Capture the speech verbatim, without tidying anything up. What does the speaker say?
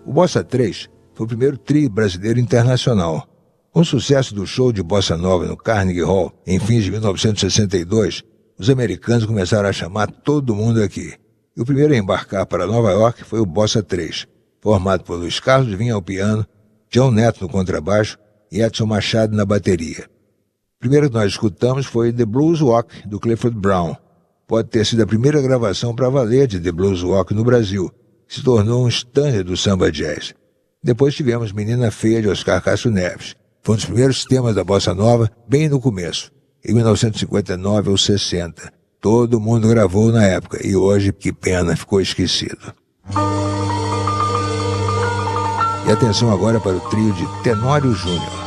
O Bossa três foi o primeiro trio brasileiro internacional. Com o sucesso do show de Bossa Nova no Carnegie Hall, em fins de mil novecentos e sessenta e dois, os americanos começaram a chamar todo mundo aqui. E o primeiro a embarcar para Nova York foi o Bossa três, formado por Luiz Carlos Vinha ao piano, João Neto no contrabaixo e Edson Machado na bateria. O primeiro que nós escutamos foi The Blues Walk, do Clifford Brown. Pode ter sido a primeira gravação para valer de The Blues Walk no Brasil, que se tornou um standard do samba jazz. Depois tivemos Menina Feia, de Oscar Castro Neves. Foi um dos primeiros temas da Bossa Nova, bem no começo, em mil novecentos e cinquenta e nove ou sessenta. Todo mundo gravou na época e hoje, que pena, ficou esquecido. E atenção agora para o trio de Tenório Júnior.